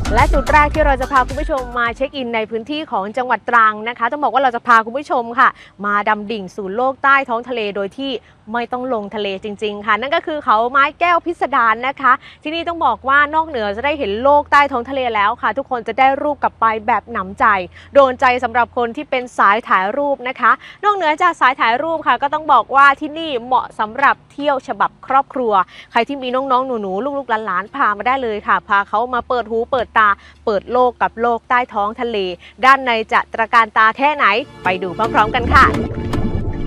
และจุดแรกที่เราจะพาคุณผู้ชมมาเช็คอินในพื้นที่ของจังหวัดตรังนะคะต้องบอกว่าเราจะพาคุณผู้ชมค่ะมาดำดิ่งสู่โลกใต้ท้องทะเลโดยที่ไม่ต้องลงทะเลจริงๆค่ะนั่นก็คือเขาไม้แก้วพิสดารนะคะที่นี่ต้องบอกว่านอกเหนือจะได้เห็นโลกใต้ท้องทะเลแล้วค่ะทุกคนจะได้รูปกลับไปแบบหนำใจโดนใจสำหรับคนที่เป็นสายถ่ายรูปนะคะนอกเหนือจากสายถ่ายรูปค่ะก็ต้องบอกว่าที่นี่เหมาะสำหรับเที่ยวฉบับครอบครัวใครที่มีน้องๆหนูๆลูกๆหลานๆพามาได้เลยค่ะพาเขามาเปิดหูเปิดตาเปิดโลกกับโลกใต้ท้องทะเลด้านในจะตระการตาแค่ไหนไปดูพร้อมๆกันค่ะ